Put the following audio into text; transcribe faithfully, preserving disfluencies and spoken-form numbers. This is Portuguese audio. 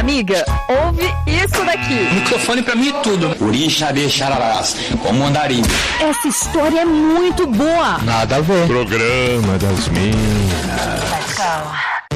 Amiga, ouve isso daqui. O microfone pra mim é tudo. Uri, xabê, xararás, como andarim. Essa história é muito boa. Nada a ver. Programa das Minas. Let's go.